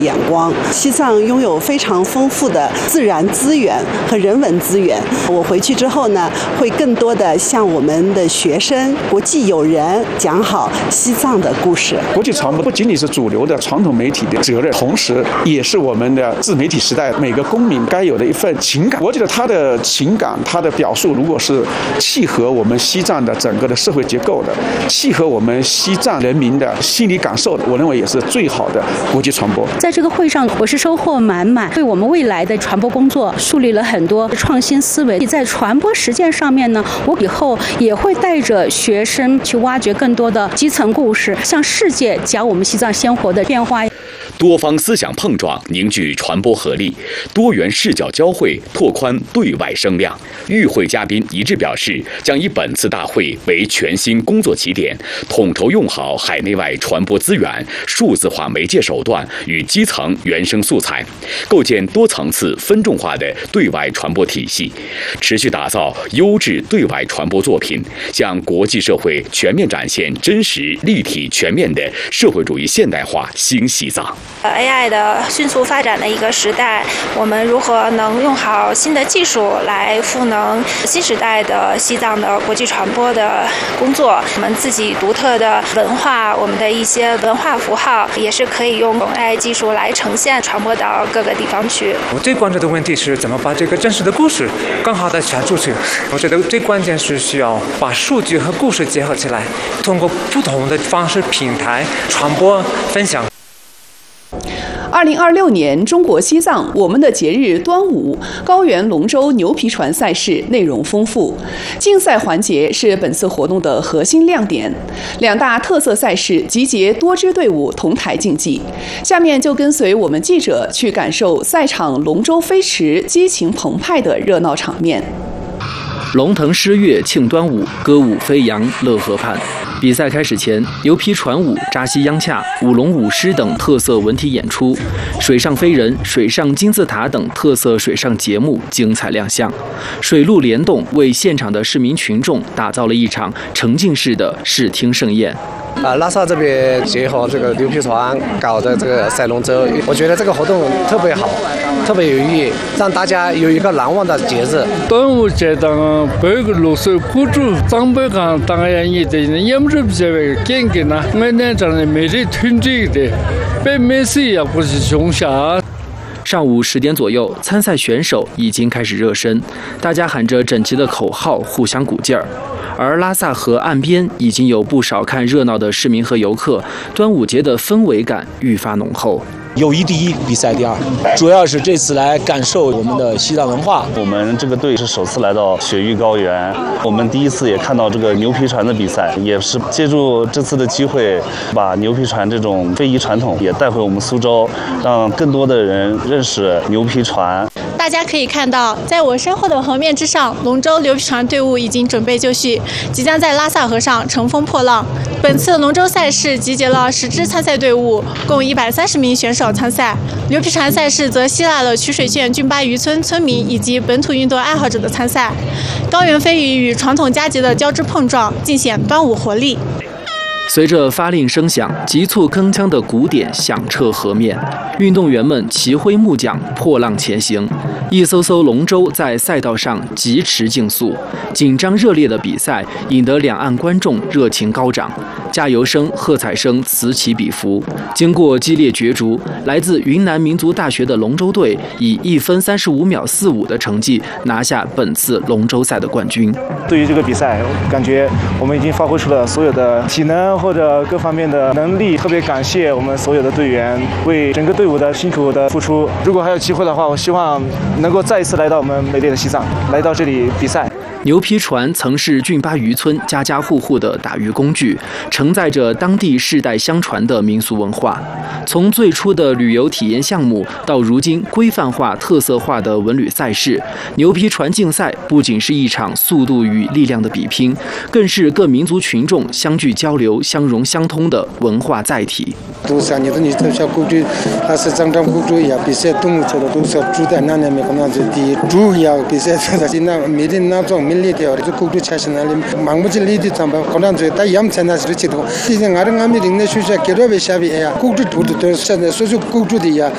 眼光。西藏拥有非常丰富的自然资源和人文资源。我回去之后呢，会更多的向我们的学生、国际友人讲好西藏的故事。 国际传播不仅仅是主流的传统媒体的责任，同时也是我们的自媒体时代每个公民该有的一份情感。我觉得他的情感，他的表述，如果是契合我们西藏的整个的社会结构的，契合我们西藏人民的心理感受的，我认为也是最好的国际传播。 在这个会上，我是收获满满，为我们未来的传播工作树立了很多创新思维。在传播实践上面呢，我以后也会带着学生去挖掘更多的基层故事，向世界讲我们西藏鲜活的变化。 多方思想碰撞，凝聚传播合力；多元视角交汇，拓宽对外声量。与会嘉宾一致表示，将以本次大会为全新工作起点，统筹用好海内外传播资源、数字化媒介手段与基层原生素材，构建多层次、分众化的对外传播体系，持续打造优质对外传播作品，向国际社会全面展现真实、立体、全面的社会主义现代化新西藏。 AI 的迅速发展的一个时代，我们如何能用好新的技术来赋能新时代的西藏的国际传播的工作？我们自己独特的文化，我们的一些文化符号，也是可以用 AI 技术来呈现、传播到各个地方去。 我最关注的问题是怎么把这个真实的故事更好的传出去。我觉得最关键是需要把数据和故事结合起来，通过不同的方式平台传播分享。 2026年中国西藏我们的节日端午高原龙舟牛皮船赛事内容丰富，竞赛环节是本次活动的核心亮点。两大特色赛事集结多支队伍同台竞技。下面就跟随我们记者去感受赛场龙舟飞驰激情澎湃的热闹场面。 龙腾狮跃庆端午，歌舞飞扬乐河畔。比赛开始前，牛皮船舞、扎西央洽、舞龙舞狮等特色文体演出，水上飞人、水上金字塔等特色水上节目精彩亮相，水陆联动为现场的市民群众打造了一场沉浸式的视听盛宴。 拉萨这边结合这个牛皮船搞的这个赛龙舟，我觉得这个活动特别好，特别有意义，让大家有一个难忘的节日。 端午节当百个六岁古主长辈讲当然也得也不是比较健康呐，我那张的每日团结的，被没事也不是穷下。 上午10点左右，参赛选手已经开始热身，大家喊着整齐的口号，互相鼓劲儿。而拉萨河岸边已经有不少看热闹的市民和游客，端午节的氛围感愈发浓厚。 友谊第一，比赛第二，主要是这次来感受我们的西藏文化。 我们这个队是首次来到雪域高原，我们第一次也看到这个牛皮船的比赛，也是借助这次的机会，把牛皮船这种非遗传统也带回我们苏州，让更多的人认识牛皮船。 大家可以看到，在我身后的河面之上，龙舟牛皮船队伍已经准备就绪，即将在拉萨河上乘风破浪。本次龙舟赛事集结了10支参赛队伍，共130名选手参赛。牛皮船赛事则吸纳了曲水县峻巴渔村村民以及本土运动爱好者的参赛。高原飞鱼与传统佳节的交织碰撞，尽显端午活力。 随着发令声响，急促铿锵的鼓点响彻河面，运动员们齐挥木桨，破浪前行。一艘艘龙舟在赛道上疾驰竞速，紧张热烈的比赛引得两岸观众热情高涨，加油声、喝彩声此起彼伏。经过激烈角逐，来自云南民族大学的龙舟队以1分35秒45的成绩拿下本次龙舟赛的冠军。 对于这个比赛，感觉我们已经发挥出了所有的体能或者各方面的能力，特别感谢我们所有的队员为整个队伍的辛苦的付出。如果还有机会的话，我希望能够再一次来到我们美丽的西藏，来到这里比赛。 牛皮船曾是峻巴渔村家家户户的打渔工具，承载着当地世代相传的民俗文化。从最初的旅游体验项目到如今规范化、特色化的文旅赛事，牛皮船竞赛不仅是一场速度与力量的比拼，更是各民族群众相聚交流、相融相通的文化载体。 都3年的你都小古猪，还是张古猪也比赛动物做的都是猪的那年没可能是第猪也比赛的是那没的那种没力的，这古猪才是那里忙不起力的怎么可能是但也没那是这种，现在俺们领的学校给了为啥比呀？古猪都现在说是古猪的呀。